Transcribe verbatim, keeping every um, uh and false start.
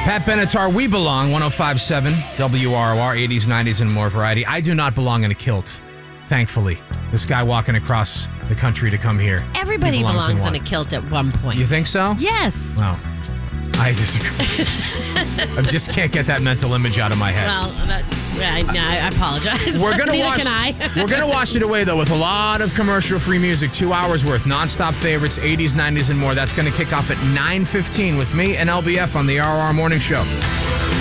Pat Benatar, We Belong, one oh five point seven W R O R, eighties, nineties, and more variety. I do not belong in a kilt, thankfully. This guy walking across the country to come here. Everybody he belongs, belongs in, in a kilt at one point. You think so? Yes. Well, I disagree. I just can't get that mental image out of my head. Well, that's, I, I apologize. We're gonna Neither wash. can I. We're gonna wash it away though with a lot of commercial-free music, two hours worth, nonstop favorites, eighties, nineties, and more. That's gonna kick off at nine fifteen with me and L B F on the R R Morning Show.